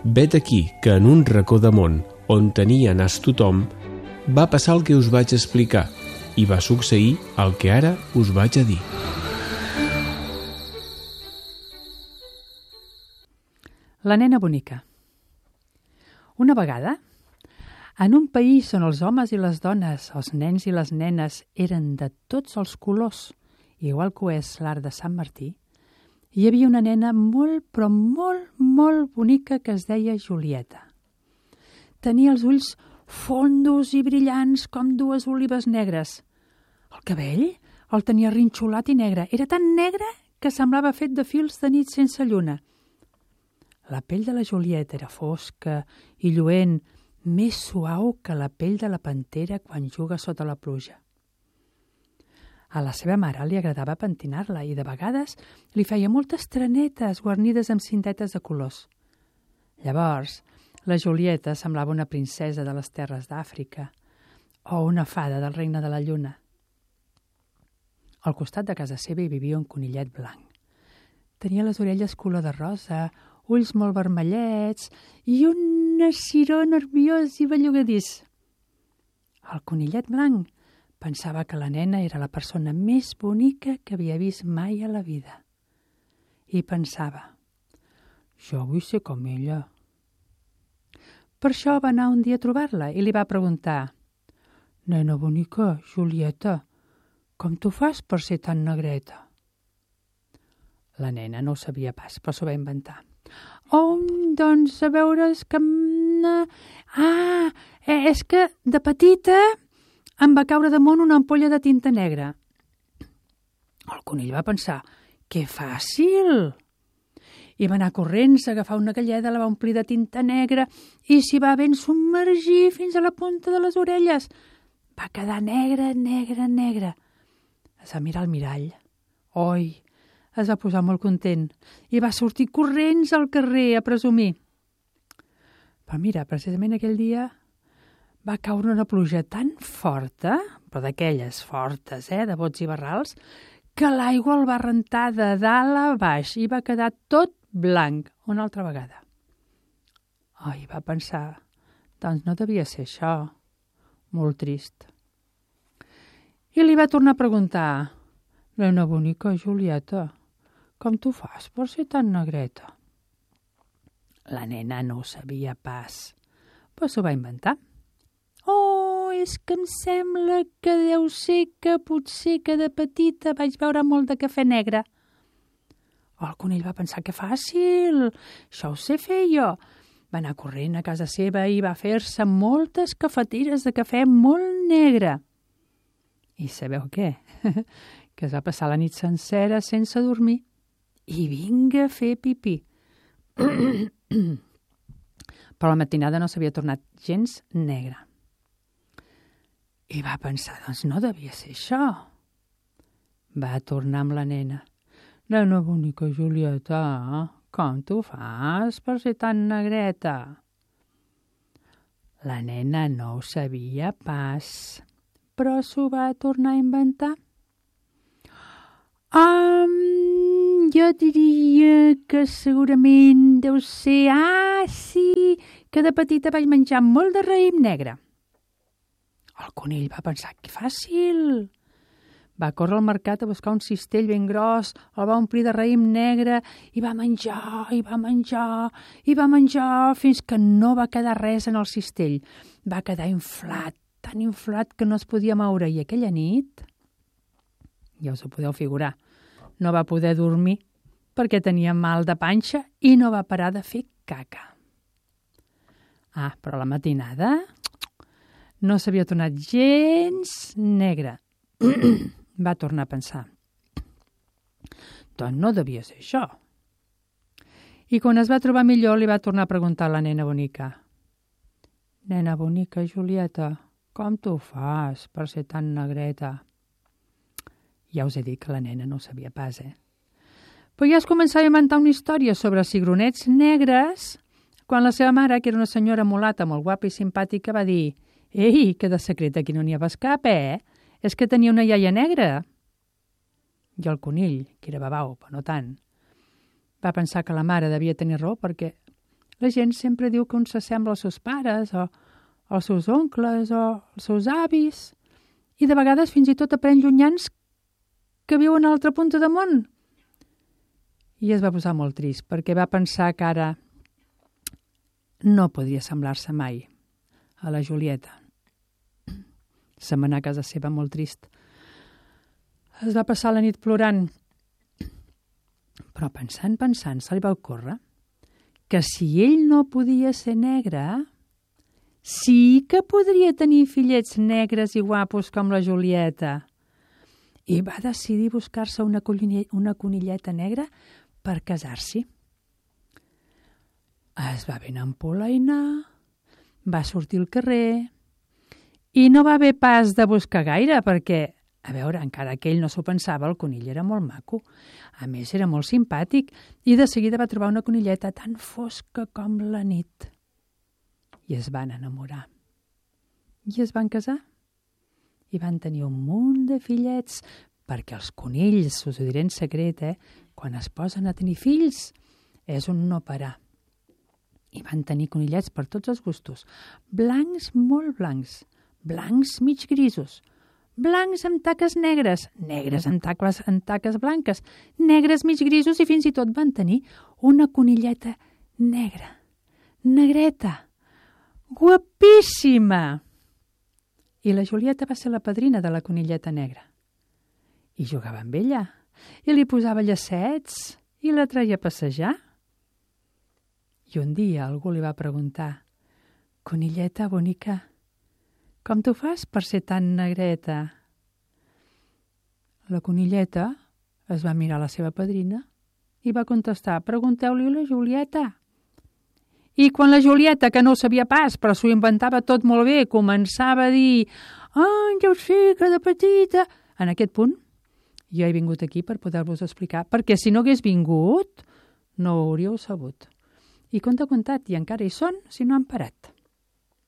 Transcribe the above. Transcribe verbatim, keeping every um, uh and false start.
Vet aquí que en un racó de món on tenia nas tothom va passar el que us vaig explicar i va succeir el que ara us vaig a dir. La nena bonica. Una vegada, en un país on els homes i les dones, els nens i les nenes eren de tots els colors, igual que ho és l'art de Sant Martí, hi havia una nena molt, però molt, molt bonica que es deia Julieta. Tenia els ulls fondos i brillants com dues olives negres. El cabell el tenia rinxolat i negre. Era tan negre que semblava fet de fils de nit sense lluna. La pell de la Julieta era fosca i lluent, més suau que la pell de la pantera quan juga sota la pluja. A la seva mare li agradava pentinar-la i de vegades li feia moltes trenetes guarnides amb cintetes de colors. Llavors, la Julieta semblava una princesa de les terres d'Àfrica o una fada del regne de la lluna. Al costat de casa seva hi vivia un conillet blanc. Tenia les orelles color de rosa, ulls molt vermellets i un ciró nerviós i bellugadís. El conillet blanc pensava que la nena era la persona més bonica que havia vist mai a la vida. I pensava, jo vull ser com ella. Per això va anar un dia a trobar-la i li va preguntar, nena bonica, Julieta, com t'ho fas per ser tan negreta? La nena no ho sabia pas, però s'ho va inventar. Oh, doncs, a veure, és que... Ah, és que de petita em va caure damunt una ampolla de tinta negra. El conill va pensar, que fàcil! I va anar corrents a agafar una galleda, la va omplir de tinta negra i s'hi va ben submergir fins a la punta de les orelles. Va quedar negra, negra, negra. Es va mirar al mirall. Oi, es va posar molt content i va sortir corrents al carrer a presumir. Però mira, precisament aquell dia va caure una pluja tan forta, però d'aquelles fortes, eh, de bots i barrals, que l'aigua el va rentar de dalt a baix i va quedar tot blanc una altra vegada. Ai, va pensar, doncs no devia ser això, molt trist. I li va tornar a preguntar, nena bonica, Julieta, com t'ho fas per ser tan negreta? La nena no ho sabia pas, però s'ho va inventar. Oh, és que em sembla que deu ser que potser que de petita vaig beure molt de cafè negre. El conill va pensar que fàcil, això ho sé fer jo. Va anar corrent a casa seva i va fer-se moltes cafeteres de cafè molt negre. I sabeu què? Que es va passar la nit sencera sense dormir i vinga a fer pipí. Però la matinada no s'havia tornat gens negra. I va pensar, doncs no devia ser això. Va tornar amb la nena. Nena bonica, Julieta, com t'ho fas per ser tan negreta? La nena no ho sabia pas, però s'ho va tornar a inventar. Um, jo diria que segurament deu ser... Ah, sí, que de petita vaig menjar molt de raïm negre. El conill va pensar, que fàcil! Va córrer al mercat a buscar un cistell ben gros, el va omplir de raïm negre i va menjar, i va menjar, i va menjar fins que no va quedar res en el cistell. Va quedar inflat, tan inflat que no es podia moure. I aquella nit, ja us ho podeu figurar, no va poder dormir perquè tenia mal de panxa i no va parar de fer caca. Ah, però la matinada no s'havia tornat gens negra. Va tornar a pensar. Doncs no devia ser això. I quan es va trobar millor li va tornar a preguntar a la nena bonica. Nena bonica, Julieta, com t'ho fas per ser tan negreta? Ja us he dit que la nena no ho sabia pas, eh? Però ja es començava a inventar una història sobre cigronets negres quan la seva mare, que era una senyora mulata molt guapa i simpàtica, va dir «Ei, que de secret aquí no n'hi ha pas cap, eh? És que tenia una iaia negra». I el conill, que era babau, però no tant, va pensar que la mare devia tenir raó perquè La gent sempre diu que un s'assembla als seus pares o als seus oncles o als seus avis i de vegades fins i tot aprèn llunyans que viuen a l'altra punta del món. I es va posar molt trist perquè va pensar que ara no podria semblar-se mai a la Julieta. Se'n va anar a casa seva molt trist. Es va passar la nit plorant. Però pensant, pensant, se li va ocórrer que si ell no podia ser negre, sí que podria tenir fillets negres i guapos com la Julieta. I va decidir buscar-se una, una conilleta negra per casar-s'hi. Es va ben empolainar, va sortir al carrer i no va haver pas de buscar gaire perquè, a veure, encara que ell no s'ho pensava, el conill era molt maco. A més, era molt simpàtic i de seguida va trobar una conilleta tan fosca com la nit. I es van enamorar. I es van casar. I van tenir un munt de fillets, perquè els conills, us ho diré en secret, eh? Quan es posen a tenir fills, és un no parar. I van tenir conillets per tots els gustos. Blancs, molt blancs. Blancs, mig grisos. Blancs amb taques negres, negres amb taques, amb taques blanques, negres mig grisos i fins i tot van tenir una conilleta negra, negreta, guapíssima. I la Julieta va ser la padrina de la conilleta negra. I jugava amb ella, i li posava llacets, i la traia a passejar. I un dia algú li va preguntar: «Conilleta bonica, com t'ho fas per ser tan negreta?» La conilleta es va mirar a la seva padrina i va contestar: «Pregunteu-li a la Julieta». I quan la Julieta, que no ho sabia pas, però s'ho inventava tot molt bé, començava a dir: «Ah, ja ho sé, que de petita...» En aquest punt, jo he vingut aquí per poder-vos explicar, perquè si no hagués vingut, no ho hauríeu sabut. I conta contat, i encara hi són si no han parat.